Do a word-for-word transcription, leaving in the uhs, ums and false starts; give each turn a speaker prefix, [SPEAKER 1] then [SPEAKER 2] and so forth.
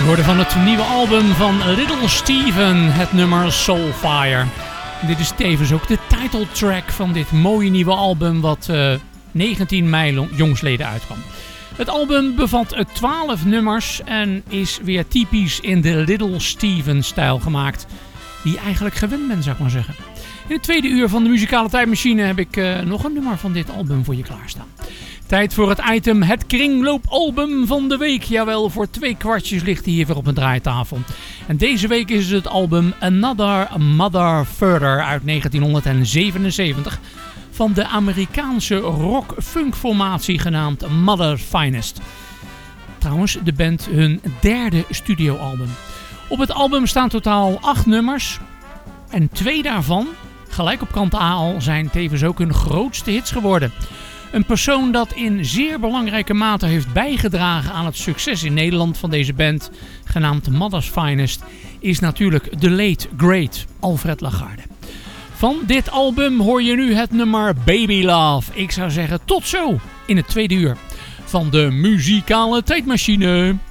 [SPEAKER 1] We hoorden van het nieuwe album van Little Steven, het nummer Soulfire. Dit is tevens ook de titeltrack van dit mooie nieuwe album wat uh, negentien mei jongsleden uitkwam. Het album bevat twaalf nummers en is weer typisch in de Little Steven stijl gemaakt. Die je eigenlijk gewend bent, zou ik maar zeggen. In het tweede uur van de muzikale tijdmachine heb ik uh, nog een nummer van dit album voor je klaarstaan. Tijd voor het item het kringloopalbum van de week. Jawel, voor twee kwartjes ligt hij hier weer op een draaitafel. En deze week is het album Another Mother Further uit negentien zevenenzeventig... van de Amerikaanse rock-funk formatie genaamd Mother's Finest. Trouwens, de band hun derde studioalbum. Op het album staan totaal acht nummers. En twee daarvan, gelijk op kant A al, zijn tevens ook hun grootste hits geworden. Een persoon dat in zeer belangrijke mate heeft bijgedragen aan het succes in Nederland van deze band, genaamd Mother's Finest, is natuurlijk de late great Alfred Lagarde. Van dit album hoor je nu het nummer Baby Love. Ik zou zeggen tot zo in het tweede uur van de muzikale tijdmachine.